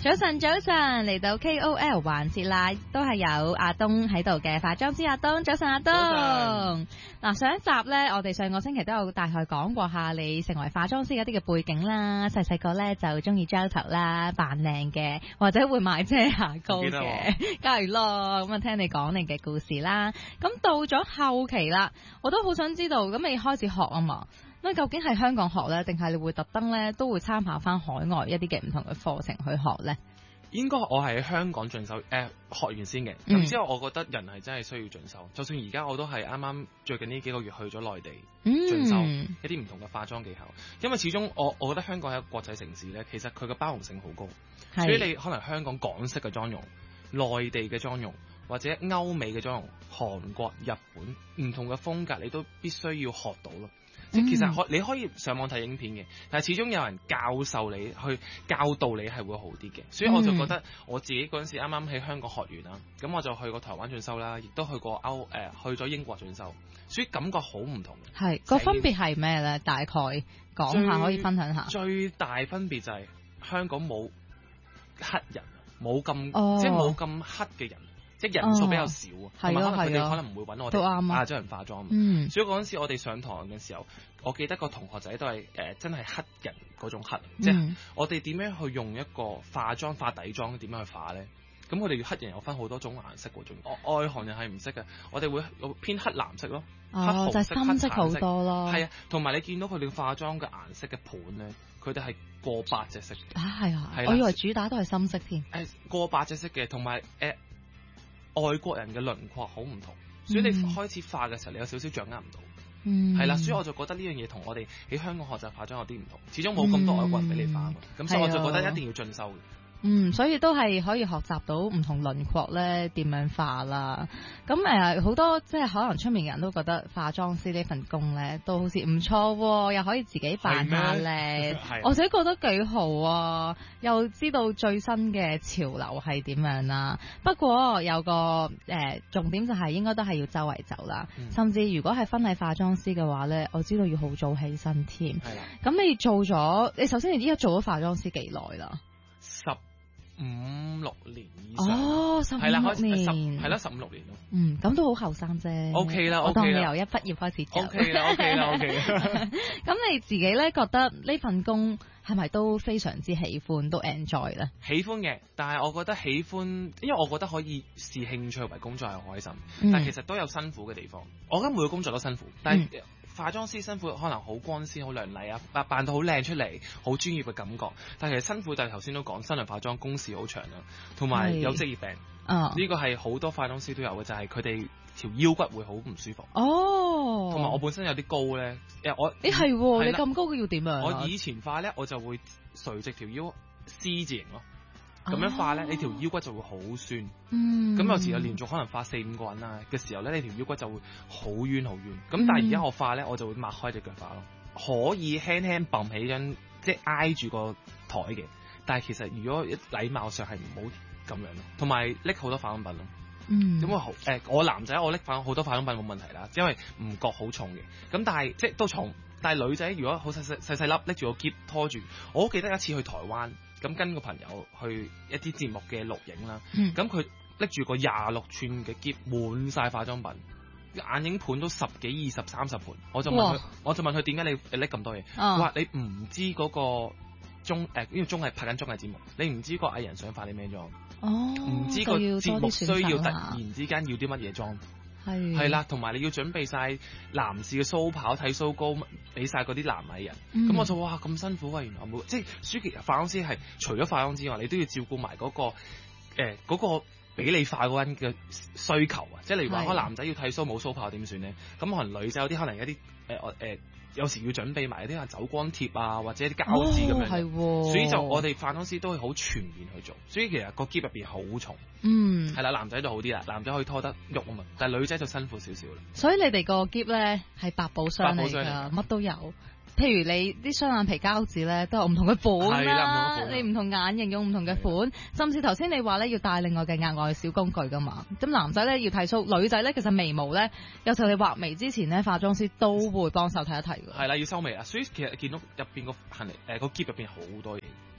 早晨，嚟到 KOL 環節啦，都係有阿東喺度嘅化妝師阿東。早晨，阿東。嗱，上一集呢，我哋上個星期都有大概講過下你成為化妝師一啲嘅背景啦。細個呢就中意膠頭啦，扮靚嘅，或者會買遮瑕膏嘅，梗係咯。咁啊，聽你講你嘅故事啦。咁到咗後期啦，我都好想知道，咁你開始學啊嘛？咁究竟係香港學呢，定係你會特登呢都會參考翻海外一啲嘅唔同嘅課程去學呢？ 應該我係喺香港進修學完先嘅，咁之後我覺得人係真係需要進修。就算而家我都係啱啱最近呢幾個月去咗內地進修一啲唔同嘅化妝技巧，因為始終我覺得香港係一個國際城市呢，其實佢嘅包容性好高，所以你可能香港港式嘅妝容、內地嘅妝容或者歐美嘅妝容、韓國、日本唔同嘅風格，你都必須要學到咯。即其實你可以上網睇影片嘅，但係始終有人教授你去教導你係會好啲嘅，所以我就覺得我自己嗰陣時啱啱喺香港學完啦，咁我就去過台灣進修啦，亦都去過去咗英國進修，所以感覺好唔同嘅。 係個分別係咩咧？大概講下可以分享下。 最大分別就係香港冇黑人，冇咁即係冇咁黑嘅人。即人數比較少啊，同埋佢哋可能唔會揾我哋亞洲人化妝，所以嗰陣時我哋上堂嘅時候，我記得個同學仔都係真係黑人嗰種黑，即係我哋點樣去用一個化妝化底妝點樣去化咧？咁佢哋黑人有分好多種顏色喎，仲外行人係唔識嘅，我哋會偏黑藍色咯，黑紅色、 就係深色好多咯。 係啊，同埋你見到佢哋化妝嘅顏色嘅盤咧，佢哋係過百隻色。 係啊，我以為主打都係深色添。 過百隻色嘅，同埋外國人嘅輪廓好唔同，所以你開始化嘅時候，你有少少掌握唔到，係啦，所以我就覺得呢樣嘢同我哋喺香港學習化妝有啲唔同，始終冇咁多外國人俾你化，咁所以我就覺得一定要進修嘅。 所以都係可以學習到唔同輪廓咧點樣化啦。咁好多即係可能出面嘅人都覺得化妝師呢份工咧都好似唔錯喎，又可以自己扮下靚，我自己覺得幾好啊，又知道最新嘅潮流係點樣啦。不過有個重點就係應該都係要周圍走啦，甚至如果係婚禮化妝師嘅話咧，我知道要好早起身添。係啦，咁你首先你依家做咗化妝師幾耐啦？15-16年以上，15-16年，係啦，15-16年咯。 咁都好後生啫。 OK 啦， 我當你由一畢業開始做。 OK 啦。 咁你自己咧覺得呢份工係咪都非常之喜歡，都 enjoy 咧？ 喜歡嘅，但係我覺得喜歡，因為我覺得可以視興趣為工作係開心，但係其實都有辛苦嘅地方。我覺得每個工作都辛苦，但係化妝師辛苦可能好光鮮、好亮麗啊，扮到好靚出嚟，好專業嘅感覺。但係其實辛苦就係頭先都講，新娘化妝工時好長啦，同埋有職業病。呢個係好多化妝師都有嘅，就係佢哋條腰骨會好唔舒服。同埋我本身有啲高咧， 你咁高嘅要點啊？ 我以前化咧，我就會垂直條腰 C 字形咯。咁樣化咧，你條腰骨就會好酸。咁有時有連續可能化4-5個人啊嘅時候咧，你條腰骨就會好冤。咁但係而家我化咧，我就會擘開隻腳化咯，可以輕輕揼起張，即係挨住個台嘅。但係其實如果禮貌上係唔好咁樣咯，同埋拎好多化妝品咯。咁我男仔我拎好多化妝品冇問題啦，因為唔覺好重嘅。咁但係即係都重，但係女仔如果好細粒拎住個篋拖住，我好記得一次去台灣。咁跟個朋友去一啲節目嘅錄影啦，咁佢拎住個26寸嘅篋，滿晒化妝品，眼影盤都10幾、20、30盤，我就問佢點解你拎咁多嘢？佢話你唔知嗰個因為綜藝拍緊綜藝節目，你唔知個藝人想化啲咩妝，唔知個節目需要突然之間要啲乜嘢妝。係啦，同埋你要準備晒男士嘅鬚刨、剃鬚膏，俾晒嗰啲男藝人。咁我就哇咁辛苦啊！原來冇即係暑期化妝師係除咗化妝之外，你都要照顧埋嗰個俾你化嗰人嘅需求啊！即係例如話，個男仔要剃鬚冇鬚刨點算咧？咁可能女仔有啲可能有啲有時要準備埋啲走光貼啊，或者啲膠紙咁樣。所以就我哋化妝師都會好全面去做。所以其實個篋入邊好重。係啦，男仔就好啲啦，男仔可以拖得喐啊嘛，但係女仔就辛苦少少啦。 所以你哋個篋咧係百寶箱嚟㗎，乜都有。譬如你啲雙眼皮膠紙咧都有唔同嘅款啦，你唔同眼型用唔同嘅款，甚至頭先你話咧要帶另外嘅額外小工具噶嘛。咁男仔咧要剃鬚，女仔咧其實眉毛咧有時候你畫眉之前咧化妝師都會幫手睇一睇㗎。 係啦，要收眉啊，所以其實見到入邊個行李個篋入邊好多嘢，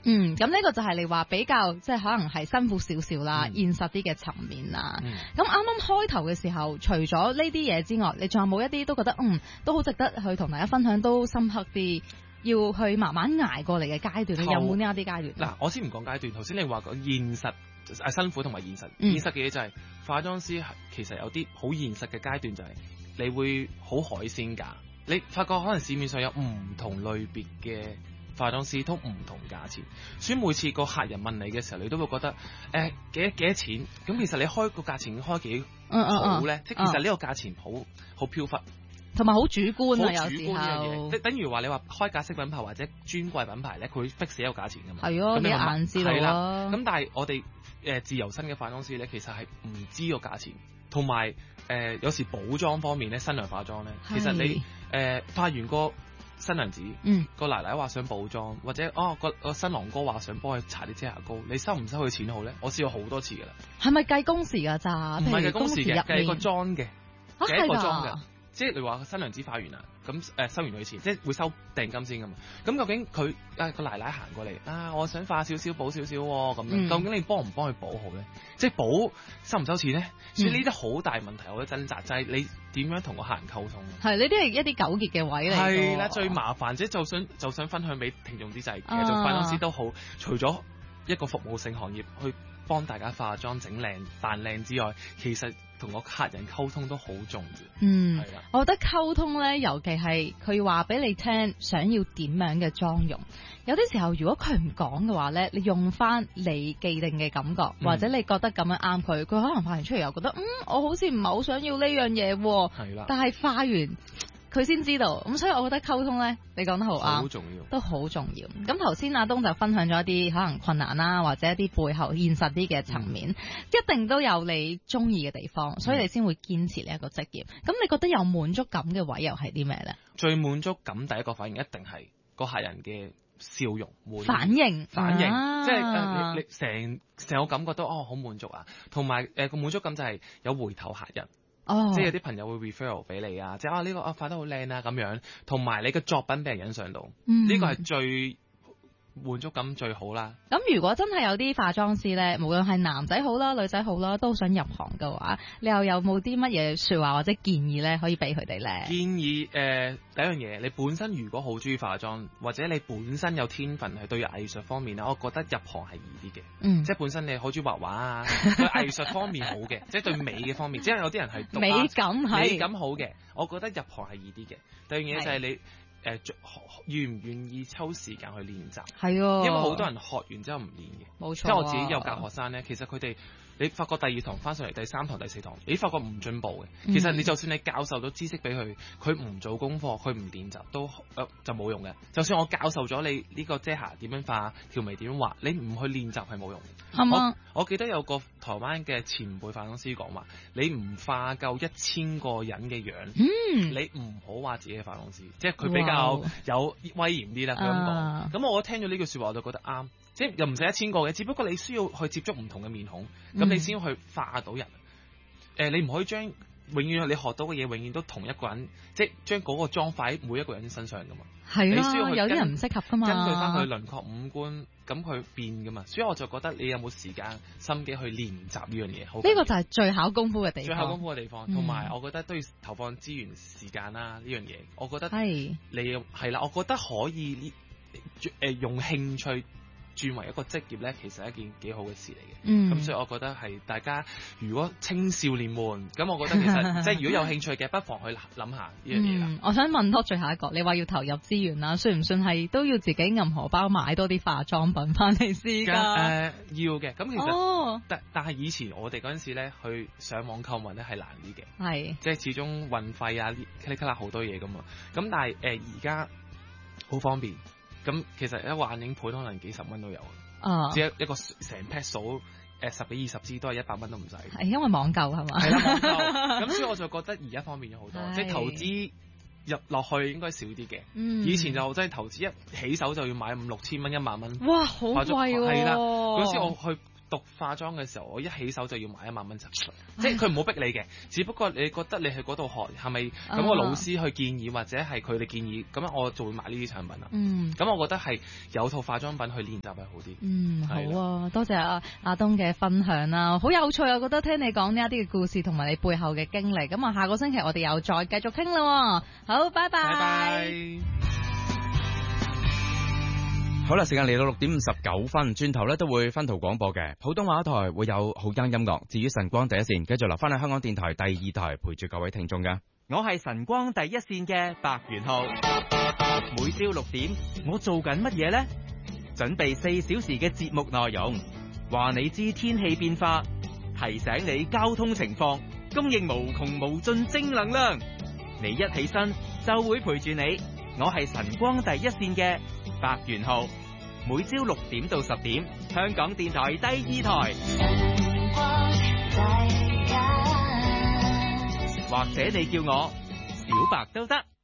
咁呢個就係你話比較即係可能係辛苦少少啦，現實啲嘅層面啦。咁啱啱開頭嘅時候，除咗呢啲嘢之外，你仲有冇一啲都覺得都好值得去同大家分享，都深刻啲，要去慢慢捱過嚟嘅階段？你有冇呢一啲階段？ 嗱，我先唔講階段，頭先你話個現實辛苦同埋現實，現實嘅嘢就係化妝師其實有啲好現實嘅階段，就係你會好海鮮價，你發覺可能市面上有唔同類別嘅化妝師都唔同價錢，所以每次個客人問你嘅時候，你都會覺得幾多錢？咁其實你開個價錢開幾好咧？即係其實呢個價錢好飄忽，同埋好主觀啊！有時候，即等於話你話開格式品牌或者專櫃品牌咧，佢會 fix 一個價錢㗎嘛。係咯，你眼知道啦。咁但係我哋自由身嘅化妝師咧，其實係唔知個價錢，同埋有時補妝方面咧，新娘化妝咧，其實你化完個新娘子，個奶奶話想補妝，或者個新郎哥話想幫佢搽啲遮瑕膏，你收唔收佢錢好咧？我試過好多次㗎啦。係咪計工時㗎咋？唔係計工時嘅，計個妝嘅，計一個妝嘅。即係你話新娘子化完啦，咁收完佢錢，即係會收訂金先㗎嘛。咁究竟佢個奶奶行過嚟我想化少少補少少喎，咁樣究竟你幫唔幫佢補好咧？即係補收唔收錢咧？所以呢啲好大問題，我覺得掙扎就係你點樣同個客人溝通。係呢啲係一啲糾結嘅位嚟。係啦，最麻煩即係就想分享俾聽眾啲就係其實做化妝師都好，除咗一個服務性行業去幫大家化妝整靚扮靚之外，其實同個客人溝通都好重要。係啦，我覺得溝通咧，尤其係佢話俾你聽想要點樣嘅妝容，有啲時候如果佢唔講嘅話咧，你用翻你既定嘅感覺，或者你覺得咁樣啱佢，佢可能化完出嚟又覺得我好似唔係好想要呢樣嘢喎。係啦，但係化完佢先知道，咁所以我覺得溝通咧，你講得好啱，好重要，都好重要。咁頭先阿東就分享咗一啲可能困難啦，或者一啲背後現實啲嘅層面，一定都有你中意嘅地方，所以你先會堅持呢一個職業。咁你覺得有滿足感嘅位又係啲咩咧？最滿足感第一個反應一定係個客人嘅笑容反應，即係你成個感覺都好滿足啊。同埋個滿足感就係有回頭客人。即係有啲朋友會 referral 俾你啊，即係呢個化得好靚啊咁樣，同埋你嘅作品俾人欣賞到，呢個係最滿足感最好啦。咁如果真係有啲化妝師咧，無論係男仔好啦、女仔好啦，都想入行嘅話，你又有冇啲乜嘢說話或者建議咧，可以俾佢哋咧？建議第一樣嘢，你本身如果好中意化妝，或者你本身有天分係對藝術方面咧，我覺得入行係易啲嘅。即係本身你好中意畫畫啊，對藝術方面好嘅，即係對美嘅方面，即係有啲人係美感好嘅，我覺得入行係易啲嘅。第二樣嘢就係你願唔願意抽時間去練習？係因為好多人學完之後唔練嘅，冇錯。即係我自己有教學生咧，其實佢哋你發覺第二堂翻上嚟，第三堂、第四堂，你發覺唔進步嘅。其實你就算你教授咗知識俾佢，佢唔做功課，佢唔練習都就冇用嘅。就算我教授咗你呢個遮瑕點樣化、條眉點樣畫，你唔去練習係冇用嘅。係嘛？我記得有個台灣嘅前輩化妝師講話，你唔化夠1000個人嘅樣，你唔好話自己係化妝師，即係佢比較有威嚴啲啦。佢咁講，咁我聽咗呢句說話我就覺得啱，即係又唔使1000個嘅，只不過你需要去接觸唔同嘅面孔，咁你先去化到人。你唔可以將永遠你學到嘅嘢永遠都同一個人，即係將嗰個妝化喺每一個人身上噶嘛。係啊，你需要有啲人唔適合噶嘛，根據翻佢輪廓五官咁佢變噶嘛，所以我就覺得你有冇時間心機去練習呢樣嘢？呢個就係最考功夫嘅地方。最考功夫嘅地方，同埋我覺得都要投放資源時間啦。呢樣嘢，我覺得你係啦，我覺得可以用興趣轉為一個職業咧，其實係一件幾好嘅事嚟嘅。咁所以我覺得係大家如果青少年們，咁我覺得其實即係如果有興趣嘅，不妨去諗下呢樣嘢啦。我想問多最後一個，你話要投入資源啦，算唔算係都要自己銀荷包買多啲化妝品翻嚟試㗎？要嘅。咁其實但係以前我哋嗰陣時咧，去上網購物咧係難啲嘅，係即係始終運費啊，咔啦好多嘢㗎嘛。咁但係而家好方便。咁其實一個眼影盤可能幾十蚊都有，只一個成 pack 數10幾20支都係100蚊都唔使。係因為網購係嘛？係啦，網購。咁所以我就覺得而家方便咗好多，即係投資入落去應該少啲嘅。以前就真係投資一起手就要買5、6千蚊、1萬蚊。哇，好貴喎！係啦，嗰時我去讀化妝嘅時候，我一起手就要買1萬蚊，即係佢唔好逼你嘅，只不過你覺得你去嗰度學係咪咁個老師去建議或者係佢哋建議，咁樣我就會買呢啲產品啦。咁我覺得係有套化妝品去練習係好啲。 好啊，多謝阿東嘅分享啦，好有趣啊！我覺得聽你講呢一啲嘅故事同埋你背後嘅經歷，咁啊下個星期我哋又再繼續傾啦。好，拜拜。 拜拜。 好啦，時間嚟到6點59分，轉頭咧都會分途廣播嘅，普通話台會有好聽音樂，至於晨光第一線繼續留翻喺香港電台第2台陪住各位聽眾㗎。 我係晨光第一線嘅白元浩，每朝6點我做緊乜嘢呢？準備4小時嘅節目內容，話你知天氣變化，提醒你交通情況，供應無窮無盡正能量。你一起身就會陪住你，我係晨光第一線嘅白元浩，每朝6點到10點，香港電台第2台，或者你叫我小白都得。